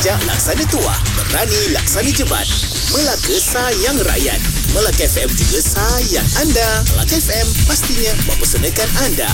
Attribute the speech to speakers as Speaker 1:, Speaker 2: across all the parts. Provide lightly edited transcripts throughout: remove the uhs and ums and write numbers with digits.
Speaker 1: Bijak laksana tuah, berani laksana jebat. Melaka sayang rakyat. Melaka FM juga sayang anda. Melaka FM pastinya mempersonalkan anda.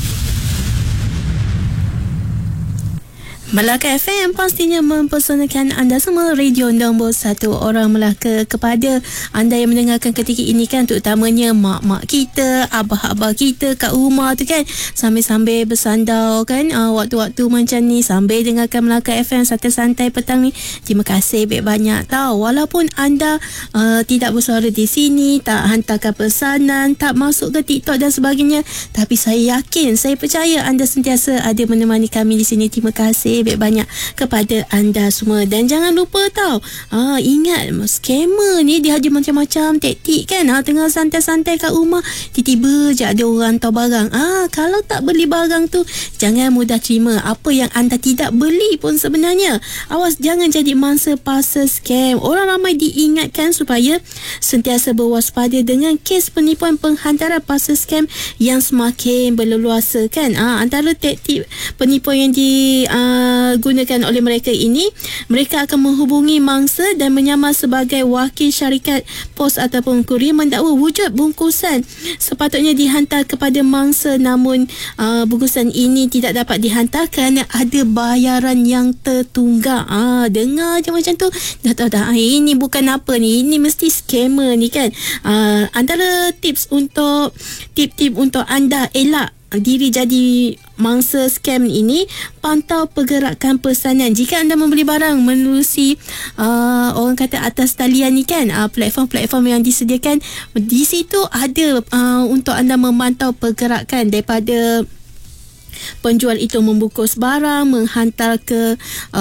Speaker 2: Melaka FM pastinya mempersonalkan anda semua. Radio nombor 1 orang Melaka. Kepada anda yang mendengarkan ketika ini kan, terutamanya mak-mak kita, abah-abah kita kat rumah tu kan, sambil-sambil bersandar kan, waktu-waktu macam ni, sambil dengarkan Melaka FM santai-santai petang ni. Terima kasih banyak tau. Walaupun anda tidak bersuara di sini, tak hantarkan pesanan, tak masuk ke TikTok dan sebagainya, tapi saya yakin, saya percaya anda sentiasa ada menemani kami di sini. Terima kasih banyak kepada anda semua. Dan jangan lupa tau, ingat, scammer ni dia ada macam-macam taktik kan. Tengah santai-santai kat rumah, tiba-tiba je ada orang hantar barang. Kalau tak beli barang tu, jangan mudah terima. Apa yang anda tidak beli pun sebenarnya, awas jangan jadi mangsa parcel scam. Orang ramai diingatkan supaya sentiasa berwaspada dengan kes penipuan penghantaran parcel scam yang semakin berleluasa kan. Antara taktik penipuan yang gunakan oleh mereka ini, mereka akan menghubungi mangsa dan menyamar sebagai wakil syarikat pos ataupun kurir, mendakwa wujud bungkusan sepatutnya dihantar kepada mangsa, namun bungkusan ini tidak dapat dihantar kerana ada bayaran yang tertunggak. Dengar je macam tu, dah tahu dah ini bukan apa ni, ini mesti scammer ni kan. Antara tips untuk anda elak diri jadi mangsa scam ini, pantau pergerakan pesanan. Jika anda membeli barang menerusi orang kata atas talian ni kan, platform-platform yang disediakan di situ ada untuk anda memantau pergerakan daripada penjual itu membungkus barang, menghantar ke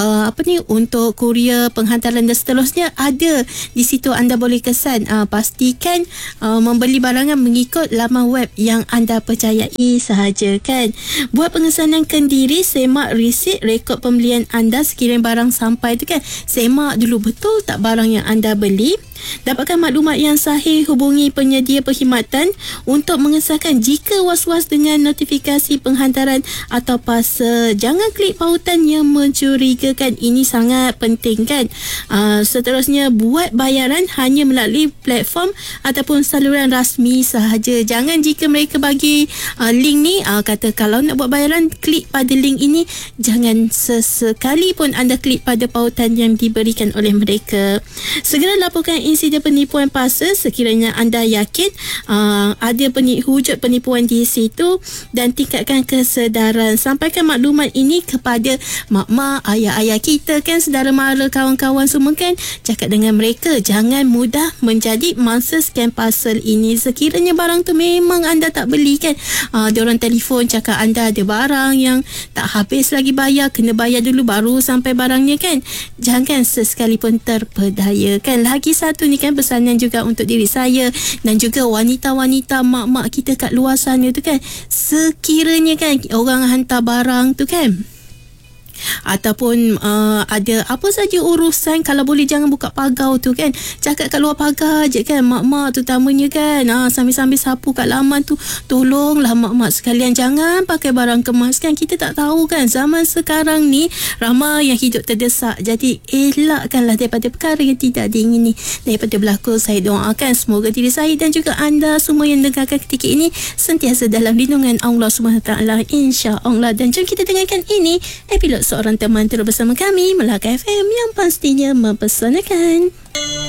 Speaker 2: untuk kurier penghantaran dan seterusnya. Ada di situ, anda boleh kesan. Pastikan membeli barangan mengikut laman web yang anda percayai sahaja kan. Buat pengesanan kendiri, semak resit rekod pembelian anda. Sekiranya barang sampai tu kan, semak dulu betul tak barang yang anda beli. Dapatkan maklumat yang sahih, hubungi penyedia perkhidmatan untuk mengesahkan. Jika was-was dengan notifikasi penghantaran atau parcel, jangan klik pautan yang mencurigakan. Ini sangat penting kan. Seterusnya, buat bayaran hanya melalui platform ataupun saluran rasmi sahaja. Jangan jika mereka bagi link ni, kata kalau nak buat bayaran klik pada link ini, jangan sesekali pun anda klik pada pautan yang diberikan oleh mereka. Segera laporkan insiden penipuan parcel sekiranya anda yakin ada wujud penipuan di situ, dan tingkatkan kesedaran. Sampaikan maklumat ini kepada mak-mak, ayah-ayah kita kan, saudara mara, kawan-kawan semua kan. Cakap dengan mereka, jangan mudah menjadi mangsa scam parcel ini. Sekiranya barang tu memang anda tak beli kan, diorang telefon cakap anda ada barang yang tak habis lagi bayar, kena bayar dulu baru sampai barangnya kan. Jangan sesekali pun terpedaya kan. Lagi satu ni kan, pesanan juga untuk diri saya dan juga wanita-wanita, mak-mak kita kat luar sana tu kan. Sekiranya kan orang hantar barang tu kan, ataupun ada apa saja urusan, kalau boleh jangan buka pagar tu kan. Cakap kat luar pagar je kan, mak-mak terutamanya kan, sambil-sambil sapu kat laman tu. Tolonglah mak-mak sekalian, jangan pakai barang kemas kan. Kita tak tahu kan, zaman sekarang ni ramai yang hidup terdesak. Jadi elakkanlah daripada perkara yang tidak diingini daripada berlaku. Saya doakan semoga diri saya dan juga anda semua yang dengarkan ketika ini sentiasa dalam lindungan Allah SWT, insya-Allah. Dan jom kita dengarkan ini epilog Seorang Teman terus bersama kami, Melaka FM yang pastinya mempersonalkan.